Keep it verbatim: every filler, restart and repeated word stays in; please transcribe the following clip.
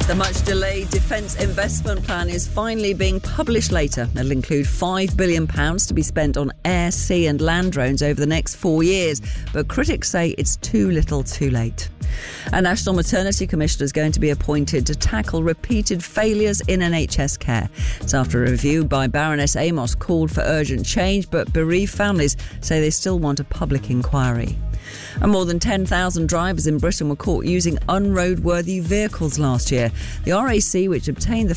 The much-delayed Defence Investment Plan is finally being published later. It'll include five billion pounds to be spent on air, sea and land drones over the next four years. But critics say it's too little too late. A National Maternity Commissioner is going to be appointed to tackle repeated failures in N H S care. It's after a review by Baroness Amos called for urgent change, but bereaved families say they still want a public inquiry. And more than ten thousand drivers in Britain were caught using unroadworthy vehicles last year. The R A C, which obtained the